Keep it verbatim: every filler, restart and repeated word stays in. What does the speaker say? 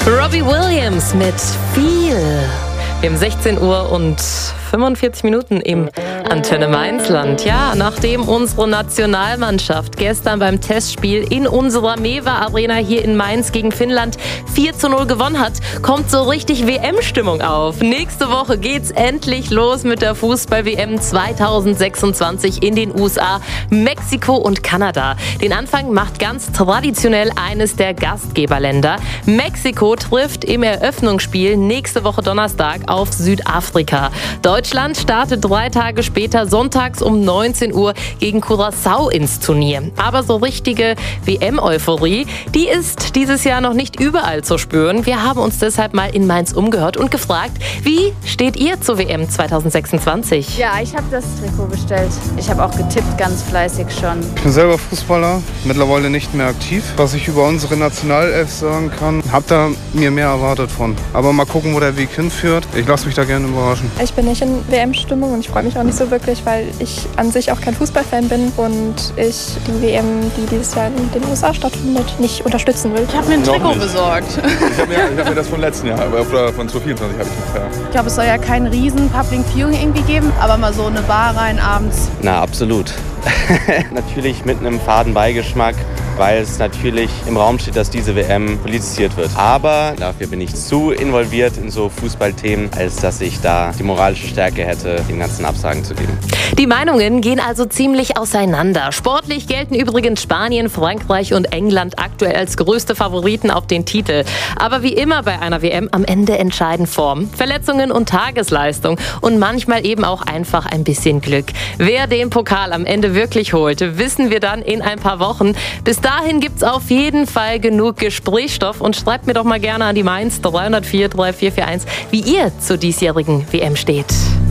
Robbie Williams mit Feel. Wir haben sechzehn Uhr und fünfundvierzig Minuten im Antenne Mainzland. Ja, nachdem unsere Nationalmannschaft gestern beim Testspiel in unserer Mewa Arena hier in Mainz gegen Finnland vier zu null gewonnen hat, kommt so richtig W M-Stimmung auf. Nächste Woche geht's endlich los mit der Fußball-W M zweitausendsechsundzwanzig in den U S A, Mexiko und Kanada. Den Anfang macht ganz traditionell eines der Gastgeberländer. Mexiko trifft im Eröffnungsspiel nächste Woche Donnerstag auf Südafrika. Deutschland startet drei Tage später sonntags um neunzehn Uhr gegen Curaçao ins Turnier. Aber so richtige W M-Euphorie, die ist dieses Jahr noch nicht überall zu spüren. Wir haben uns deshalb mal in Mainz umgehört und gefragt, wie steht ihr zur W M zweitausendsechsundzwanzig? Ja, ich habe das Trikot bestellt. Ich habe auch getippt, ganz fleißig schon. Ich bin selber Fußballer, mittlerweile nicht mehr aktiv. Was ich über unsere Nationalelf sagen kann, habe da mir mehr erwartet von. Aber mal gucken, wo der Weg hinführt. Ich lasse mich da gerne überraschen. Ich bin nicht in W M-Stimmung und ich freue mich auch nicht so wirklich, weil ich an sich auch kein Fußballfan bin und ich die W M, die dieses Jahr in den U S A stattfindet, nicht unterstützen will. Ich habe mir ein Trikot besorgt. Ich habe mir, hab mir das von letzten Jahr, aber von zwanzig vierundzwanzig habe ich noch. Ja. Ich glaube, es soll ja keinen riesen Public Viewing irgendwie geben, aber mal so eine Bar rein abends. Na, absolut. Natürlich mit einem faden Beigeschmack, weil es natürlich im Raum steht, dass diese W M politisiert wird. Aber dafür bin ich zu involviert in so Fußballthemen, als dass ich da die moralische Stärke hätte, dem Ganzen Absagen zu geben. Die Meinungen gehen also ziemlich auseinander. Sportlich gelten übrigens Spanien, Frankreich und England aktuell als größte Favoriten auf den Titel. Aber wie immer bei einer W M, am Ende entscheiden Form, Verletzungen und Tagesleistung und manchmal eben auch einfach ein bisschen Glück. Wer den Pokal am Ende wirklich holt, wissen wir dann in ein paar Wochen. Bis dahin gibt's auf jeden Fall genug Gesprächsstoff und schreibt mir doch mal gerne an die Mainz drei null vier drei vier vier eins, wie ihr zur diesjährigen W M steht.